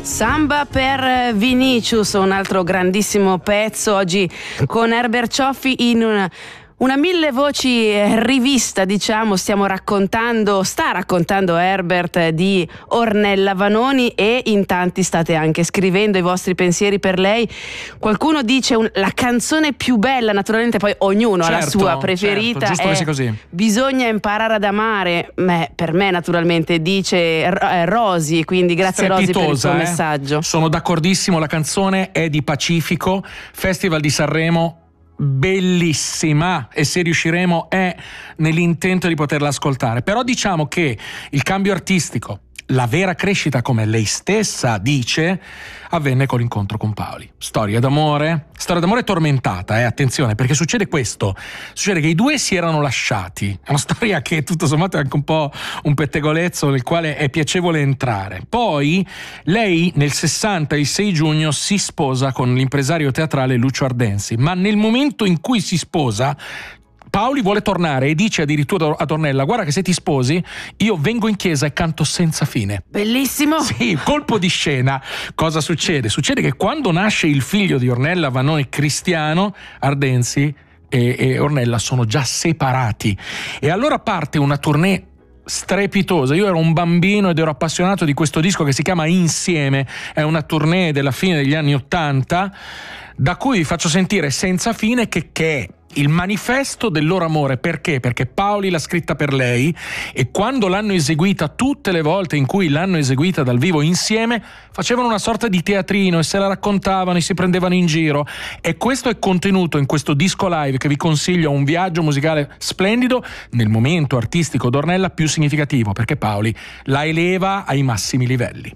Samba per Vinicius, un altro grandissimo pezzo oggi con Herbert Cioffi in una mille voci rivista, diciamo. Sta raccontando Herbert di Ornella Vanoni e in tanti state anche scrivendo i vostri pensieri per lei. Qualcuno dice la canzone più bella, naturalmente poi ognuno ha la sua preferita, giusto che sia così. Bisogna imparare ad amare. Per me naturalmente dice Rosy, quindi grazie Rosy per il tuo messaggio. Sono d'accordissimo, la canzone è di Pacifico, Festival di Sanremo, bellissima, e se riusciremo è nell'intento di poterla ascoltare. Però diciamo che il cambio artistico, la vera crescita, come lei stessa dice, avvenne con l'incontro con Paoli. Storia d'amore tormentata, attenzione, perché succede che i due si erano lasciati. È una storia che tutto sommato è anche un po' un pettegolezzo nel quale è piacevole entrare. Poi lei nel 60, il 6 giugno, si sposa con l'impresario teatrale Lucio Ardensi, ma nel momento in cui si sposa Paoli vuole tornare e dice addirittura ad Ornella: guarda che se ti sposi io vengo in chiesa e canto senza fine. Bellissimo! Sì, colpo di scena. Cosa succede? Succede che quando nasce il figlio di Ornella Vanoni, Cristiano, Ardensi e Ornella sono già separati, e allora parte una tournée strepitosa. Io ero un bambino ed ero appassionato di questo disco che si chiama Insieme, è una tournée della fine degli anni '80 da cui vi faccio sentire Senza fine, che è il manifesto del loro amore. Perché? Perché Paoli l'ha scritta per lei, e quando l'hanno eseguita, tutte le volte in cui l'hanno eseguita dal vivo insieme, facevano una sorta di teatrino e se la raccontavano e si prendevano in giro, e questo è contenuto in questo disco live che vi consiglio, un viaggio musicale splendido nel momento artistico d'Ornella più significativo, perché Paoli la eleva ai massimi livelli.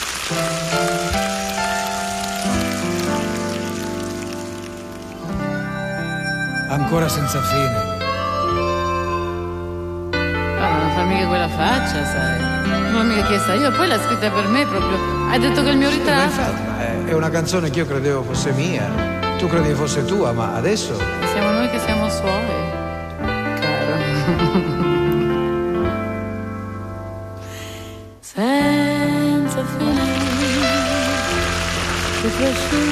Ancora senza fine. Non fa mica quella faccia, sai. Non l'ho mica chiesta io, poi l'ha scritta per me proprio. Hai detto che è il mio ritratto. Infatti, è una canzone che io credevo fosse mia, tu credevi fosse tua, ma adesso... Siamo noi che siamo suoi, caro. Senza fine, ti